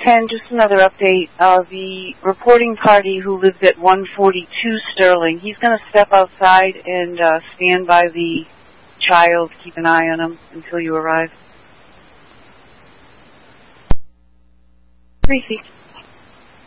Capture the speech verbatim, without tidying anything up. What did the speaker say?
Ken, just another update. Uh, the reporting party who lives at one forty-two Sterling, he's going to step outside and uh, stand by the child, keep an eye on him until you arrive. Tracy.